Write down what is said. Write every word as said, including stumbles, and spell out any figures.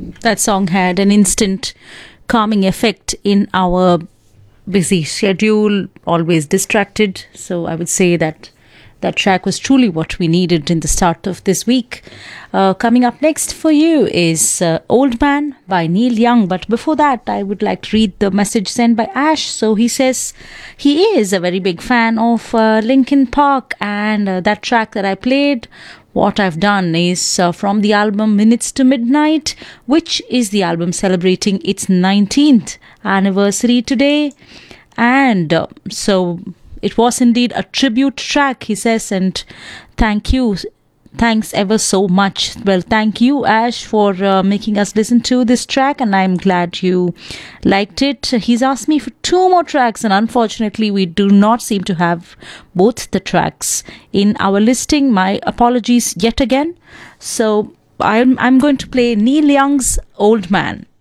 That song had an instant calming effect in our busy schedule, always distracted. So I would say that that track was truly what we needed in the start of this week. Uh, coming up next for you is uh, Old Man by Neil Young. But before that, I would like to read the message sent by Ash. So he says he is a very big fan of uh, Linkin Park, and uh, that track that I played, What I've Done, is uh, from the album Minutes to Midnight, which is the album celebrating its nineteenth anniversary today. And uh, so it was indeed a tribute track, he says, and thank you. Thanks ever so much. Well, thank you, Ash, for uh, making us listen to this track, and I'm glad you liked it. He's asked me for two more tracks, and unfortunately, we do not seem to have both the tracks in our listing. My apologies yet again. So I'm, I'm going to play Neil Young's Old Man.